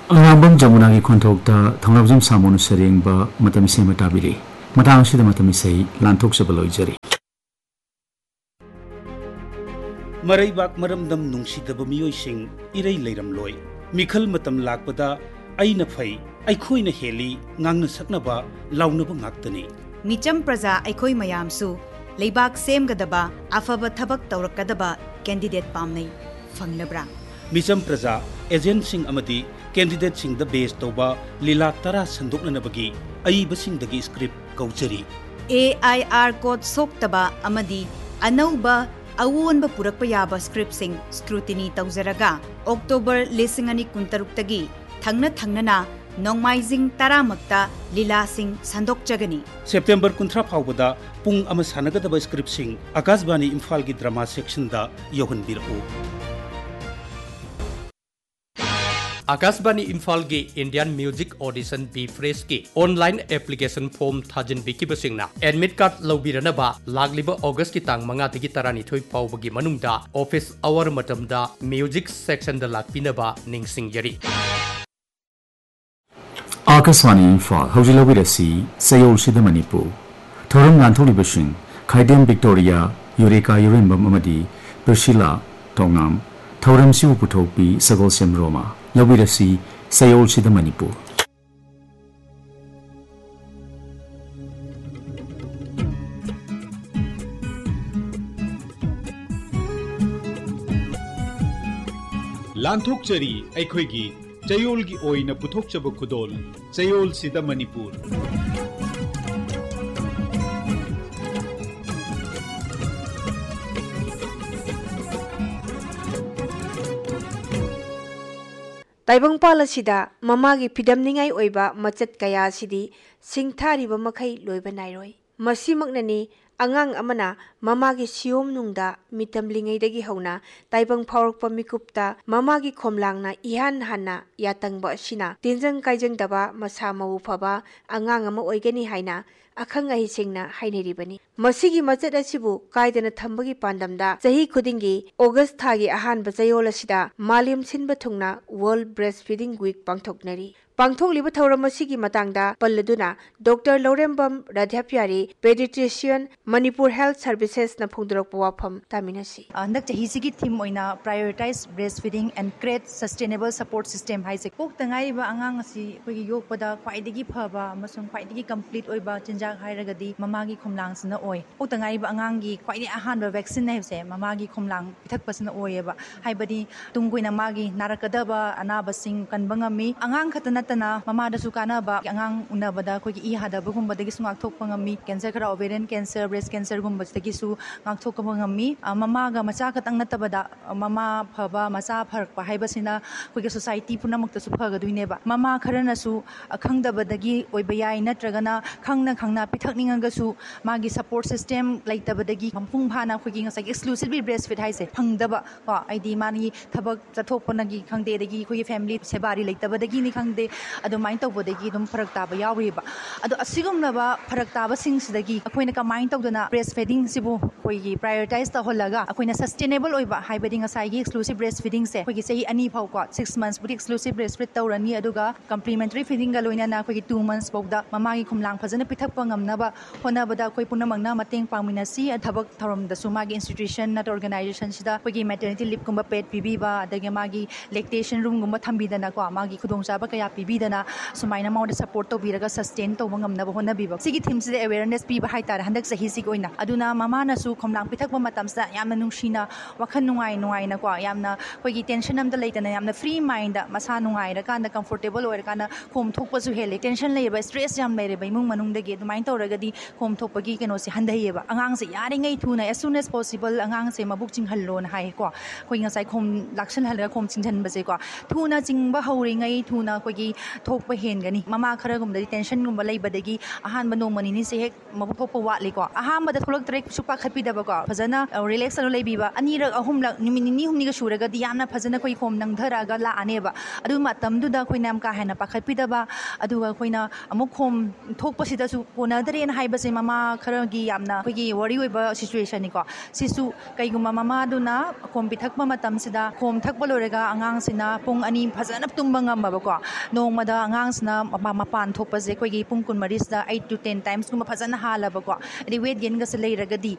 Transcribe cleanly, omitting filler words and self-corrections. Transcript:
Arambam Jamunagi Kontokta, Thangrabjam Samonu Serengba, Matamisei Matabiri, Matangshi the Matamisei, Lantok Sabaloijari. Maraibak Maramdam Nungshitaba Mioishing, Irei Leram Loy, Mikal Matam Lakpada, Aina Fai, Aikoina Heli, Nangna Saknaba, Launaba Naktani. Micham Praza, Aikoi Mayamsu, Leibak Sem Gadaba, Afaba Tabak Taurakadaba, candidate Pamney, Fanglabra. Micham Praza, Agent Sing Amadi, candidate Sing the base Toba, Lila Tara Sanduknabagi, Aiba Sing the script Kaujari. AIR code Soktaba Amadi, Anauba. Awon ba purakpa yaba script sing scrutiny tauzaraga October lisingani kuntaruktagi thangna na nongmaizing taramakta lila sing sandok jagani September kuntra phawbada pung ama sanagadaba script sing Akashbani Imphal gi drama section da yohan biru Akashbani Imphal gi Indian Music Audition B Fresh ki online application form thajin biki basingna admit card lawbiranaba lagliba August ki tang manga tigi tarani thoi pawbagi manungda office hour matamda music section da lakpinaba ningsing yari Akashbani Imphal Hojilawirasi Sayol Sida Manipur Thoram Lantholi Bashing Khaidem Victoria Eureka Yurimbam Amadi Priscilla Tongam Thoram Siu Putopi Sagol Sem Roma Lawirasi Sayol Sida Manipur Lanthokchari Aikhoigi Chayol gi oina puthokchaba khudol Chayol Sida Manipur Taibangpal asida mamagi pidamningai oiba machat kaya asidi singthariba makhai loiba nairoi masimaknani angang amana mamagi siom nungda mitamlingai dagi hauna taibang phawrakpa mikupta mamagi khomlangna ihan hanna yatangba asina tinjang kaijang daba masa mau phaba angang ama oigani haina akhang ahi singna hainiribani masigi machat asibu kaidana thambagi pandamda chahi khudingi August thagi ahan bachayol asida malim sinba thungna World Breastfeeding Week pangthoknari pangthokliba thauram asigi matangda palladuna Dr. Lorembam Radhyapyari pediatrician Manipur Health Services na phungdurok wafam taminasi andak chahi sigi theme oina prioritize breastfeeding and create sustainable support system haise pok tangai ba angang asi khoi yokpada khwaidagi phaba amasung khwaidagi complete oiba chinjak hairagadi mamagi khomlang sina oi pok tangai ba angangi khwaidi ahan ba vaccine haise mamagi khomlang pithak pasina oieba haibadi tungguina magi narakadaba anaba sing kanbangami angang khatana tana mama da sukana ba angang unabada khoi I hada ba gumba dagi sungak thok pangami cancer khara ovarian cancer breast cancer gumba dagi su ngak thok pangami mama ga macha khatang natabada mama phaba macha pharak pa haibasina khoi ga society punamak ta su phaga duine ba mama kharana su akhangdaba dagi oiba yai natragana khangna pithakninga su magi support system laitabada dagi kampung phana khoi gi ngasa exclusively breastfeed haise phangdaba ko aidi mani thabak chathok panagi khangde dagi khoi family sebari laitabada dagi ni khangde adumain tawbodagi dum pharak taba yawriba adu asigumnaba pharak taba singsidagi akoina kamain tawdana breastfeeding sibu koigi prioritize ta holaga akoina sustainable oiba haibadi ngasai gi exclusive breastfeeding se koigi sei ani phau ko 6 months budi exclusive breastfeed tawrani aduga complementary feeding ga loina na koigi 2 months bawda mamagi khumlang phajana pithak pangamnaba honabada koi punamangna mateng pangminasi thabak tharom da sumagi institution na organization sida koigi maternity leave kumba paid pibiba adagi magi lactation room gumba thambidana ko magi khudongchaba kaya pibidana sumaina mauda support to biraga sustain to bangamnaba honabiba sigi theme sida awareness piba haitara handak sahi sig oina aduna mama na su khomlang pithakba matamsa yamna nungshina wakhan nungai na ko yamna koigi tension amda leitana yamna free mind da masa nungai ra kanda comfortable oira kana khom thokpa su hele tension leiba stress yam leire bai mung manung dagi dumain tawragadi khom thokpagi keno se handaiba angang se yare ngai thuna as soon as possible angang se mabuk chinghallon hai ko koi ngasai khom laksan halga khom chinghan base ko thuna chingba hauri ngai thuna koigi thokpa hengani mama khara gum da tension gum lai badagi ahan banong manini se hek mabuk thokpa watli ko aham bada tholak trek supa khapi daba ko phajana relax alo lai biba ani rak ahum lak nimini humni ga suraga di yamna phajana koi khom nang dharaga la aneba adu matam du da koi nam ka hena pakhapi daba adu ga koina amuk khom thokpa sida su ꯀꯣꯟꯅꯗ꯭ꯔꯦꯅ ꯍꯥꯏꯕꯁꯦ ꯃꯃꯥ ꯈꯔꯒꯤ ꯌꯥꯝꯅ ꯑꯩꯈꯣꯏꯒꯤ ꯋꯥꯔꯤ ꯑꯣꯏꯕ ꯁꯤꯆꯨꯋꯦꯁꯟꯅꯤꯀꯣ ꯁꯤꯁꯨ ꯀꯩꯒꯨꯝꯕ ꯃꯃꯥꯗꯨꯅ ꯈꯣꯝ ꯄꯤꯊꯛꯄ ꯃꯇꯝꯁꯤꯗ ꯈꯣꯝ ꯊꯛꯄ ꯂꯣꯏꯔꯒ ꯑꯉꯥꯡꯁꯤꯅ ꯄꯨꯡ 2 ꯐꯖꯅ ꯇꯨꯝꯕ ꯉꯝꯃꯕꯀꯣ ꯅꯣꯡꯃꯗ ꯑꯉꯥꯡꯁꯤꯅ ꯃꯄꯥꯟ ꯊꯣꯛꯄꯁꯦ ꯑꯩꯈꯣꯏꯒꯤ ꯄꯨꯡ 24ꯁꯤꯗ 8 to 10 times ꯀꯨꯝꯕ ꯐꯖꯅ ꯍꯥꯜꯂꯕꯀꯣ ꯑꯗꯩ ꯋꯦꯠ ꯒꯦꯟꯒꯁꯦ ꯂꯩꯔꯒꯗꯤ